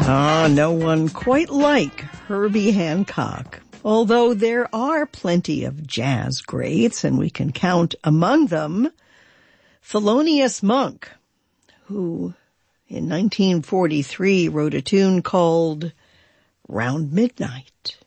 No one quite like Herbie Hancock. Although there are plenty of jazz greats, and we can count among them Thelonious Monk, who in 1943 wrote a tune called Round Midnight.